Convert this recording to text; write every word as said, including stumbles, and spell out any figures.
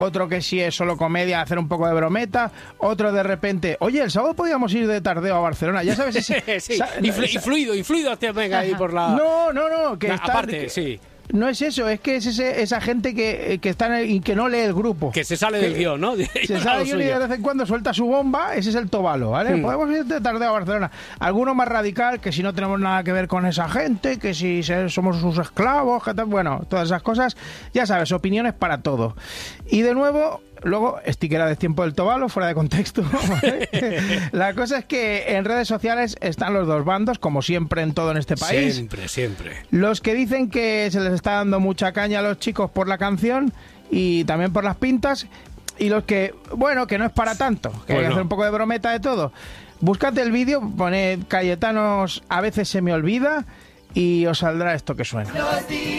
otro que sí es solo comedia, hacer un poco de brometa, otro de repente, oye, el sábado podíamos ir de tardeo a Barcelona, ya sabes ese... sí, sa- influ- esa- influido, influido, tío, venga ahí por la... No, no, no, que Na- está... aparte, que- sí. No es eso, es que es ese, esa gente que, que está en el- y que no lee el grupo. Que se sale Que- del guión, ¿no? Se sale del guión y de vez en cuando suelta su bomba, ese es el Tobalo, ¿vale? Hmm. Podemos ir de tardeo a Barcelona. Alguno más radical, que si no tenemos nada que ver con esa gente, que si se- somos sus esclavos, que tal, bueno, todas esas cosas, ya sabes, opiniones para todo. Y de nuevo... Luego, stickera de tiempo del Tobalo, fuera de contexto. ¿Vale? La cosa es que en redes sociales están los dos bandos, como siempre en todo en este país. Siempre, siempre. Los que dicen que se les está dando mucha caña a los chicos por la canción y también por las pintas, y los que, bueno, que no es para tanto, que hay Bueno. que hacer un poco de brometa de todo. Búscate el vídeo, poned Cayetanos, a veces se me olvida, y os saldrá esto que suena.